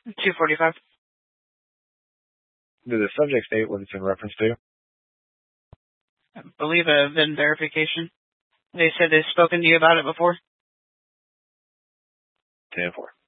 245. Did the subject state what it's in reference to? I believe a VIN verification. They said they've spoken to you about it before? 10-4.